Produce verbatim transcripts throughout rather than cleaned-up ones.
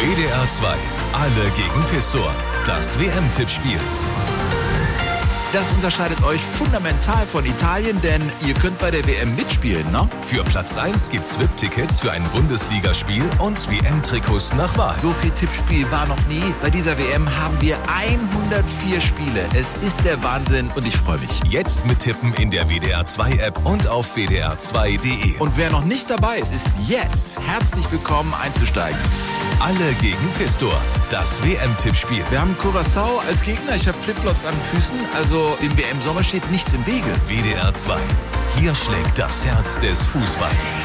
W D R zwei. Alle gegen Pistor. Das W M-Tippspiel. Das unterscheidet euch fundamental von Italien, denn ihr könnt bei der W M mitspielen, ne? Für Platz eins gibt's V I P-Tickets für ein Bundesligaspiel und W M-Trikots nach Wahl. So viel Tippspiel war noch nie. Bei dieser W M haben wir hundertvier Spiele. Es ist der Wahnsinn und ich freue mich. Jetzt mittippen in der W D R zwei App und auf W D R zwei punkt de. Und wer noch nicht dabei ist, ist jetzt herzlich willkommen einzusteigen. Alle gegen Pistor. Das W M-Tippspiel. Wir haben Curaçao als Gegner. Ich habe Flipflops an den Füßen. Also dem W M-Sommer steht nichts im Wege. W D R zwei. Hier schlägt das Herz des Fußballs.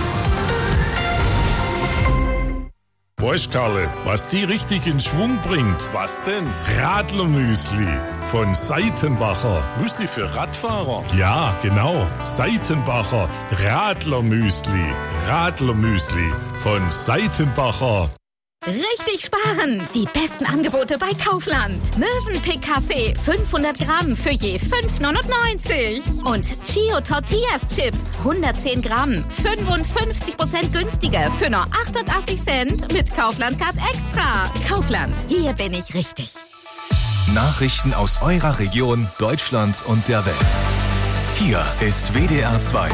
Weißt Karle, was die richtig in Schwung bringt? Was denn? Radlermüsli von Seitenbacher. Müsli für Radfahrer? Ja, genau. Seitenbacher Radlermüsli. Radlermüsli von Seitenbacher. Richtig sparen! Die besten Angebote bei Kaufland. Mövenpick Kaffee fünfhundert Gramm für je fünf neunundneunzig. Und Chio Tortillas Chips hundertzehn Gramm. fünfundfünfzig Prozent günstiger für nur achtundachtzig Cent mit Kaufland Card Extra. Kaufland, hier bin ich richtig. Nachrichten aus eurer Region, Deutschland und der Welt. Hier ist W D R zwei.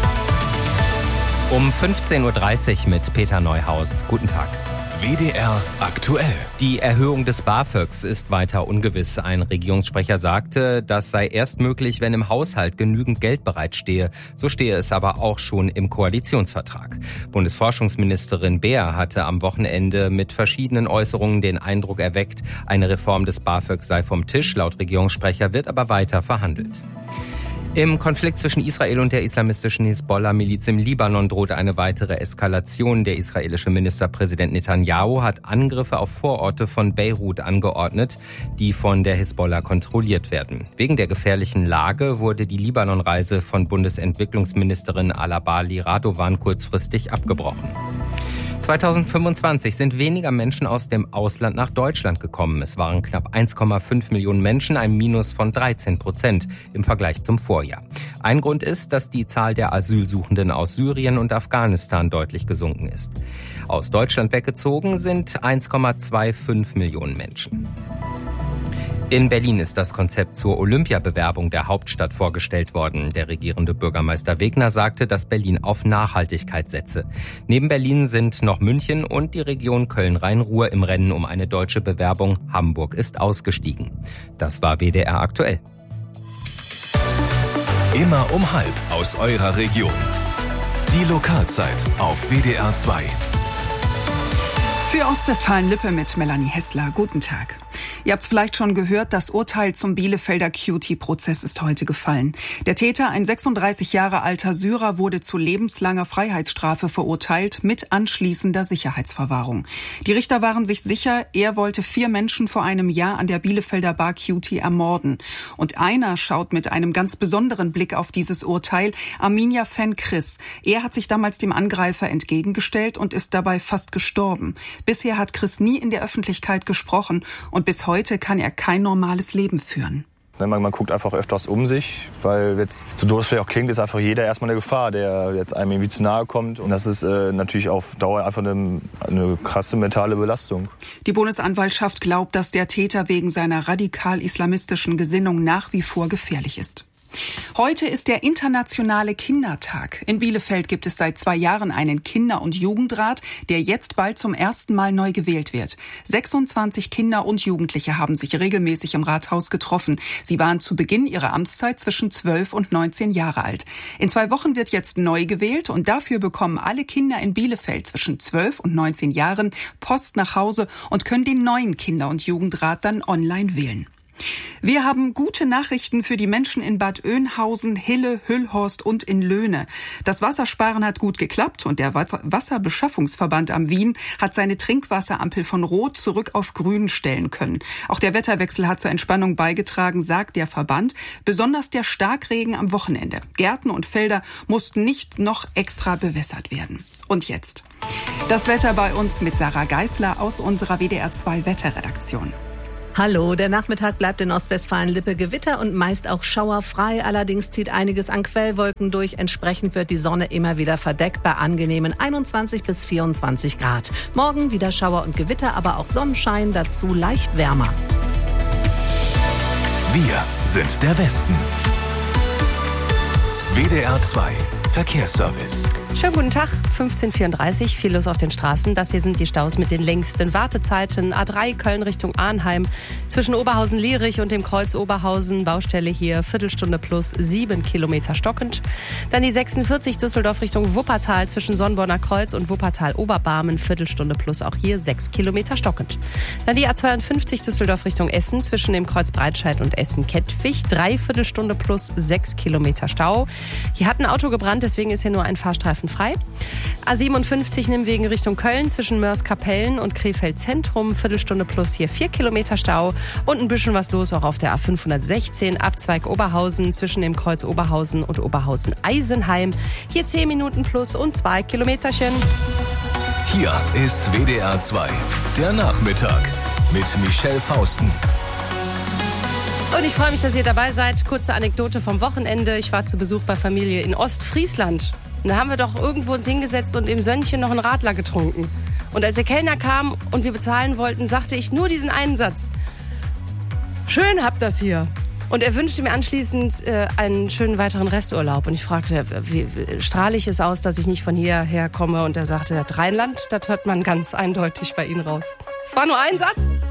Um fünfzehn Uhr dreißig mit Peter Neuhaus. Guten Tag. W D R aktuell. Die Erhöhung des BAföGs ist weiter ungewiss. Ein Regierungssprecher sagte, das sei erst möglich, wenn im Haushalt genügend Geld bereitstehe. So stehe es aber auch schon im Koalitionsvertrag. Bundesforschungsministerin Beer hatte am Wochenende mit verschiedenen Äußerungen den Eindruck erweckt, eine Reform des BAföG sei vom Tisch. Laut Regierungssprecher wird aber weiter verhandelt. Im Konflikt zwischen Israel und der islamistischen Hisbollah-Miliz im Libanon droht eine weitere Eskalation. Der israelische Ministerpräsident Netanyahu hat Angriffe auf Vororte von Beirut angeordnet, die von der Hisbollah kontrolliert werden. Wegen der gefährlichen Lage wurde die Libanon-Reise von Bundesentwicklungsministerin Alabali Radovan kurzfristig abgebrochen. zweitausendfünfundzwanzig sind weniger Menschen aus dem Ausland nach Deutschland gekommen. Es waren knapp eins Komma fünf Millionen Menschen, ein Minus von dreizehn Prozent im Vergleich zum Vorjahr. Ein Grund ist, dass die Zahl der Asylsuchenden aus Syrien und Afghanistan deutlich gesunken ist. Aus Deutschland weggezogen sind eins Komma fünfundzwanzig Millionen Menschen. In Berlin ist das Konzept zur Olympiabewerbung der Hauptstadt vorgestellt worden. Der regierende Bürgermeister Wegner sagte, dass Berlin auf Nachhaltigkeit setze. Neben Berlin sind noch München und die Region Köln-Rhein-Ruhr im Rennen um eine deutsche Bewerbung. Hamburg ist ausgestiegen. Das war W D R aktuell. Immer um halb aus eurer Region. Die Lokalzeit auf W D R zwei. Für Ostwestfalen-Lippe mit Melanie Hessler. Guten Tag. Ihr habt es vielleicht schon gehört, das Urteil zum Bielefelder Cutie-Prozess ist heute gefallen. Der Täter, ein sechsunddreißig Jahre alter Syrer, wurde zu lebenslanger Freiheitsstrafe verurteilt mit anschließender Sicherheitsverwahrung. Die Richter waren sich sicher, er wollte vier Menschen vor einem Jahr an der Bielefelder Bar Cutie ermorden. Und einer schaut mit einem ganz besonderen Blick auf dieses Urteil, Arminia-Fan Chris. Er hat sich damals dem Angreifer entgegengestellt und ist dabei fast gestorben. Bisher hat Chris nie in der Öffentlichkeit gesprochen und bis heute kann er kein normales Leben führen. Man, man guckt einfach öfters um sich, weil jetzt, so doof es vielleicht auch klingt, ist einfach jeder erstmal eine Gefahr, der jetzt einem irgendwie zu nahe kommt. Und das ist äh, natürlich auf Dauer einfach eine, eine krasse mentale Belastung. Die Bundesanwaltschaft glaubt, dass der Täter wegen seiner radikal-islamistischen Gesinnung nach wie vor gefährlich ist. Heute ist der internationale Kindertag. In Bielefeld gibt es seit zwei Jahren einen Kinder- und Jugendrat, der jetzt bald zum ersten Mal neu gewählt wird. sechsundzwanzig Kinder und Jugendliche haben sich regelmäßig im Rathaus getroffen. Sie waren zu Beginn ihrer Amtszeit zwischen zwölf und neunzehn Jahre alt. In zwei Wochen wird jetzt neu gewählt und dafür bekommen alle Kinder in Bielefeld zwischen zwölf und neunzehn Jahren Post nach Hause und können den neuen Kinder- und Jugendrat dann online wählen. Wir haben gute Nachrichten für die Menschen in Bad Oeynhausen, Hille, Hüllhorst und in Löhne. Das Wassersparen hat gut geklappt und der Wasserbeschaffungsverband am Wien hat seine Trinkwasserampel von Rot zurück auf Grün stellen können. Auch der Wetterwechsel hat zur Entspannung beigetragen, sagt der Verband. Besonders der Starkregen am Wochenende. Gärten und Felder mussten nicht noch extra bewässert werden. Und jetzt das Wetter bei uns mit Sarah Geisler aus unserer W D R zwei Wetterredaktion. Hallo, der Nachmittag bleibt in Ostwestfalen-Lippe Gewitter und meist auch schauerfrei. Allerdings zieht einiges an Quellwolken durch. Entsprechend wird die Sonne immer wieder verdeckt bei angenehmen einundzwanzig bis vierundzwanzig Grad. Morgen wieder Schauer und Gewitter, aber auch Sonnenschein, dazu leicht wärmer. Wir sind der Westen. W D R zwei Verkehrsservice. Schönen guten Tag, fünfzehn Uhr vierunddreißig, viel los auf den Straßen. Das hier sind die Staus mit den längsten Wartezeiten. A drei Köln Richtung Arnheim, zwischen Oberhausen-Lierich und dem Kreuz Oberhausen. Baustelle hier, Viertelstunde plus, sieben Kilometer stockend. Dann die sechsundvierzig Düsseldorf Richtung Wuppertal, zwischen Sonnborner Kreuz und Wuppertal-Oberbarmen. Viertelstunde plus, auch hier sechs Kilometer stockend. Dann die A zweiundfünfzig Düsseldorf Richtung Essen, zwischen dem Kreuz Breitscheid und Essen-Kettwig. Dreiviertelstunde plus, sechs Kilometer Stau. Hier hat ein Auto gebrannt, deswegen ist hier nur ein Fahrstreifen frei. A siebenundfünfzig Nimmwegen Richtung Köln, zwischen Mörs-Kapellen und Krefeld Zentrum. Viertelstunde plus, hier vier Kilometer Stau. Und ein bisschen was los auch auf der A fünfhundertsechzehn, Abzweig Oberhausen, zwischen dem Kreuz Oberhausen und Oberhausen-Eisenheim. Hier zehn Minuten plus und zwei Kilometerchen. Hier ist W D R zwei, der Nachmittag mit Michelle Fausten. Und ich freue mich, dass ihr dabei seid. Kurze Anekdote vom Wochenende. Ich war zu Besuch bei Familie in Ostfriesland. Und da haben wir doch irgendwo uns hingesetzt und im Sönnchen noch einen Radler getrunken. Und als der Kellner kam und wir bezahlen wollten, sagte ich nur diesen einen Satz. Schön habt das hier. Und er wünschte mir anschließend äh, einen schönen weiteren Resturlaub. Und ich fragte, wie, wie strahle ich es aus, dass ich nicht von hierher komme? Und er sagte, das Rheinland, das hört man ganz eindeutig bei Ihnen raus. Es war nur ein Satz.